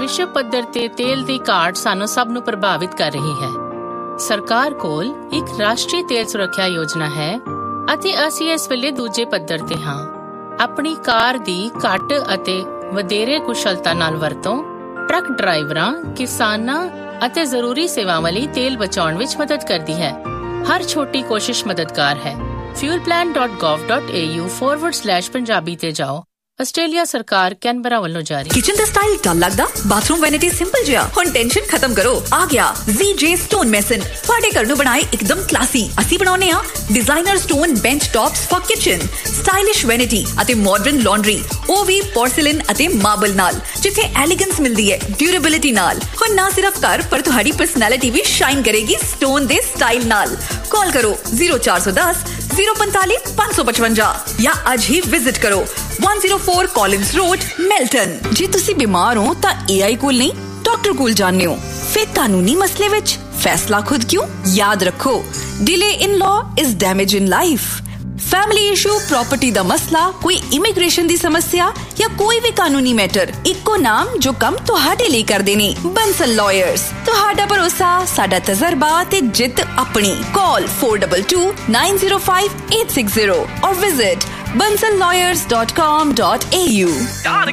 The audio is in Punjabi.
ਵਿਸ਼ਵ ਪੱਧਰ ਤੇ ਤੇਲ ਦੀ ਘਾਟ ਸਾਨੂੰ ਸਭ ਨੂੰ ਪ੍ਰਭਾਵਿਤ ਕਰ ਰਹੀ ਹੈ। ਸਰਕਾਰ ਕੋਲ ਇੱਕ ਰਾਸ਼ਟਰੀ ਤੇਲ ਸੁਰੱਖਿਆ ਯੋਜਨਾ ਹੈ ਅਤੇ ਅਸੀਂ ਇਸ ਵੇਲੇ ਦੂਜੇ ਪੱਧਰ ਤੇ ਹਾਂ। ਆਪਣੀ ਕਾਰ ਦੀ ਘੱਟ ਅਤੇ ਵਧੇਰੇ ਕੁਸ਼ਲਤਾ ਨਾਲ ਵਰਤੋਂ ਟਰੱਕ ਡਰਾਈਵਰਾਂ, ਕਿਸਾਨਾਂ ਅਤੇ ਜ਼ਰੂਰੀ ਸੇਵਾਵਾਂ ਲਈ ਤੇਲ ਬਚਾਉਣ ਵਿੱਚ ਮਦਦ ਕਰਦੀ ਹੈ। ਹਰ ਛੋਟੀ ਕੋਸ਼ਿਸ਼ ਮਦਦਗਾਰ ਹੈ। fuelplan.gov.au/ਪੰਜਾਬੀ ਤੇ ਜਾਓ। ਆਸਟ੍ਰੇਲੀਆ ਸਰਕਾਰ ਕੈਨਬਰਾ ਵੱਲੋਂ ਜਾਰੀ। ਕਿਚਨ ਦਾ ਸਟਾਈਲ ਡਲ ਲੱਗਦਾ? ਬਾਥਰੂਮ ਵੈਨਿਟੀ ਸਿੰਪਲ ਜਿਹਾ। ਹੁਣ ਟੈਨਸ਼ਨ ਖਤਮ ਕਰੋ, ਆ ਗਿਆ ZJ Stone Mason। ਤੁਹਾਡੇ ਘਰ ਨੂੰ ਬਣਾਏ ਇੱਕਦਮ ਕਲਾਸੀ। ਅਸੀਂ ਬਣਾਉਂਦੇ ਹਾਂ designer stone bench tops for kitchen, stylish vanity ਅਤੇ ਮਾਡਰਨ ਲਾਂਡਰੀ, ਉਹ ਵੀ ਪੋਰਸਿਲਨ ਅਤੇ ਮਾਰਬਲ ਨਾਲ, ਜਿੱਥੇ ਐਲੀਗੈਂਸ ਮਿਲਦੀ ਹੈ ਡਿਊਰੇਬਿਲਿਟੀ ਨਾਲ। ਹੁਣ ਨਾ ਸਿਰਫ ਘਰ ਪਰ ਤੁਹਾਡੀ ਪਰਸਨੈਲਿਟੀ ਵੀ ਸ਼ਾਈਨ ਕਰੇਗੀ ਸਟੋਨ ਦੇ ਸਟਾਈਲ ਨਾਲ। ਕਾਲ ਕਰੋ 0410 045 555 ਜਾਂ ਅੱਜ ਹੀ ਵਿਜ਼ਿਟ ਕਰੋ 104 Collins Road, Melton। ਜੇ ਤੁਸੀਂ ਬਿਮਾਰ ਹੋ ਤਾਂ AI ਕੋਲ ਨਹੀਂ, ਡਾਕਟਰ ਕੋਲ ਜਾਣੇ ਹੋ। ਫਿਰ ਕਾਨੂੰਨੀ ਮਸਲੇ ਵਿੱਚ ਫੈਸਲਾ ਖੁਦ ਕਿਉਂ? ਯਾਦ ਰੱਖੋ, delay in law is damage in life। Family issue, property ਦਾ ਮਸਲਾ, ਕੋਈ ਇਮੀਗ੍ਰੇਸ਼ਨ ਦੀ ਸਮੱਸਿਆ ਜਾਂ ਕੋਈ ਵੀ ਕਾਨੂੰਨੀ ਮੈਟਰ, ਇੱਕੋ ਨਾਮ ਜੋ ਕੰਮ ਤੁਹਾਡੇ ਲਈ ਕਰਦੇ ਨੇ, ਬੰਸਲ ਲਾਇਰਸ। ਤੁਹਾਡਾ ਭਰੋਸਾ, ਸਾਡਾ ਤਜਰਬਾ ਤੇ ਜਿੱਤ ਆਪਣੀ। ਕਾਲ 422905 860 or visit bansallawyers.com.au।